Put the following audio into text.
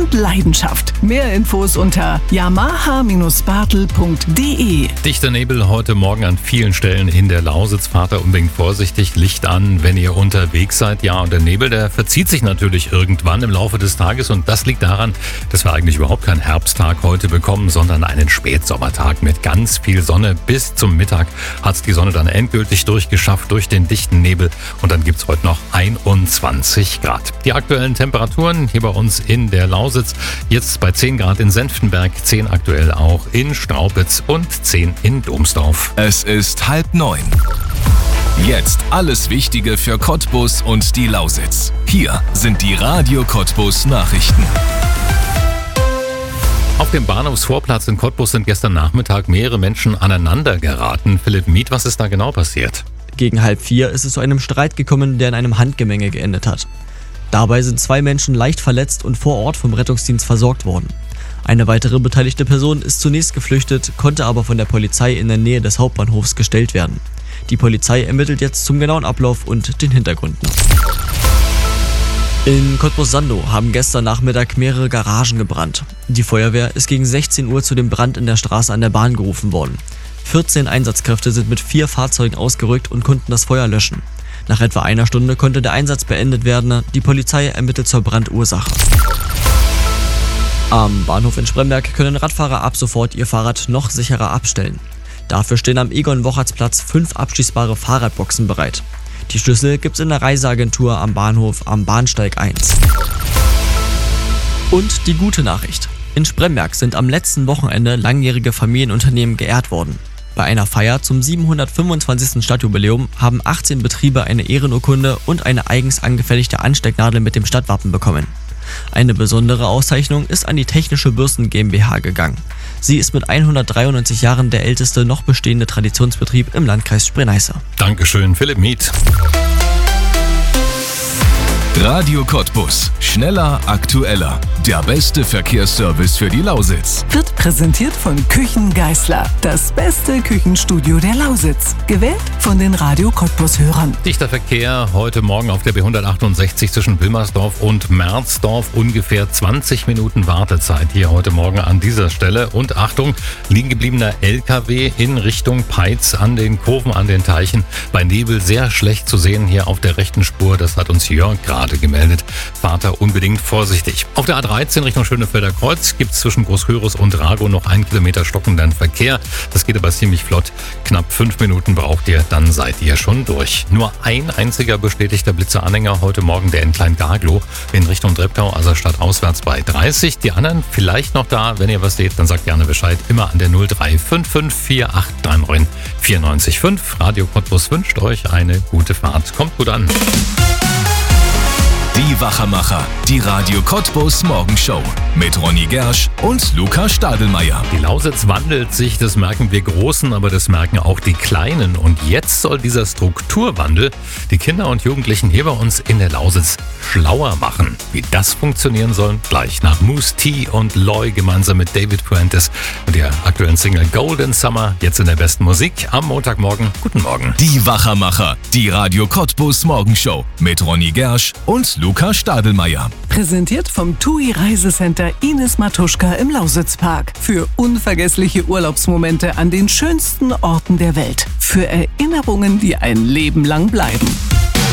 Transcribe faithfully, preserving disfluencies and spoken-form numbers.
und Leidenschaft. Mehr Infos unter yamaha bartel punkt de. Dichter Nebel heute Morgen an vielen Stellen in der Lausitz. Fahrt da unbedingt vorsichtig, Licht an, wenn ihr unterwegs seid. Ja, und der Nebel, der verzieht sich natürlich irgendwann im Laufe des Tages. Und das liegt daran, dass wir eigentlich überhaupt keinen Herbsttag heute bekommen, sondern einen Spätsommertag mit ganz viel Sonne. Bis zum Mittag hat es die Sonne dann endgültig durchgeschafft durch den dichten Nebel. Und dann gibt es heute noch einundzwanzig Grad. Die aktuellen Temperaturen hier bei uns in der Lausitz. Jetzt bei zehn Grad in Senftenberg, zehn aktuell auch in Straubitz und zehn in Domsdorf. Es ist halb neun. Jetzt alles Wichtige für Cottbus und die Lausitz. Hier sind die Radio Cottbus Nachrichten. Auf dem Bahnhofsvorplatz in Cottbus sind gestern Nachmittag mehrere Menschen aneinander geraten. Philipp Miet, was ist da genau passiert? Gegen halb vier ist es zu einem Streit gekommen, der in einem Handgemenge geendet hat. Dabei sind zwei Menschen leicht verletzt und vor Ort vom Rettungsdienst versorgt worden. Eine weitere beteiligte Person ist zunächst geflüchtet, konnte aber von der Polizei in der Nähe des Hauptbahnhofs gestellt werden. Die Polizei ermittelt jetzt zum genauen Ablauf und den Hintergrund noch. In Cottbus-Sandow haben gestern Nachmittag mehrere Garagen gebrannt. Die Feuerwehr ist gegen sechzehn Uhr zu dem Brand in der Straße an der Bahn gerufen worden. vierzehn Einsatzkräfte sind mit vier Fahrzeugen ausgerückt und konnten das Feuer löschen. Nach etwa einer Stunde konnte der Einsatz beendet werden. Die Polizei ermittelt zur Brandursache. Am Bahnhof in Spremberg können Radfahrer ab sofort ihr Fahrrad noch sicherer abstellen. Dafür stehen am Egon-Wochertz-Platz fünf abschließbare Fahrradboxen bereit. Die Schlüssel gibt's in der Reiseagentur am Bahnhof am Bahnsteig eins. Und die gute Nachricht. In Spremberg sind am letzten Wochenende langjährige Familienunternehmen geehrt worden. Bei einer Feier zum siebenhundertfünfundzwanzigsten Stadtjubiläum haben achtzehn Betriebe eine Ehrenurkunde und eine eigens angefertigte Anstecknadel mit dem Stadtwappen bekommen. Eine besondere Auszeichnung ist an die Technische Bürsten GmbH gegangen. Sie ist mit hundertdreiundneunzig Jahren der älteste noch bestehende Traditionsbetrieb im Landkreis Spree-Neiße. Dankeschön, Philipp Miet. Radio Cottbus. Schneller, aktueller. Der beste Verkehrsservice für die Lausitz. Wird präsentiert von Küchen Geißler. Das beste Küchenstudio der Lausitz. Gewählt von den Radio Cottbus-Hörern. Dichter Verkehr heute Morgen auf der B hundertachtundsechzig zwischen Wilmersdorf und Merzdorf. Ungefähr zwanzig Minuten Wartezeit hier heute Morgen an dieser Stelle. Und Achtung, liegen gebliebener L K W in Richtung Peitz an den Kurven, an den Teichen. Bei Nebel sehr schlecht zu sehen hier auf der rechten Spur. Das hat uns Jörg gerade gemeldet. Fahrt da unbedingt vorsichtig. Auf der A dreizehn Richtung Schönefelder Kreuz gibt es zwischen Großhörus und Rago noch einen Kilometer stockenden Verkehr. Das geht aber ziemlich flott. Knapp fünf Minuten braucht ihr, dann seid ihr schon durch. Nur ein einziger bestätigter Blitzeranhänger heute Morgen, der in Klein-Garglow in Richtung Treptow, also stadtauswärts bei dreißig. Die anderen vielleicht noch da. Wenn ihr was seht, dann sagt gerne Bescheid. Immer an der null drei fünf fünf vier acht drei neun vier neun fünf. Radio Cottbus wünscht euch eine gute Fahrt. Kommt gut an. Die Wachermacher, die Radio Cottbus Morgenshow mit Ronny Gersch und Luca Stadelmeier. Die Lausitz wandelt sich, das merken wir Großen, aber das merken auch die Kleinen. Und jetzt soll dieser Strukturwandel die Kinder und Jugendlichen hier bei uns in der Lausitz schlauer machen. Wie das funktionieren soll, gleich nach Moose T und Loy gemeinsam mit David Fuentes und der aktuellen Single Golden Summer, jetzt in der besten Musik am Montagmorgen. Guten Morgen. Die Wachermacher, die Radio Cottbus Morgenshow mit Ronny Gersch und Luca Stadelmeier. Präsentiert vom T U I Reisecenter Ines Matuschka im Lausitzpark. Für unvergessliche Urlaubsmomente an den schönsten Orten der Welt. Für Erinnerungen, die ein Leben lang bleiben.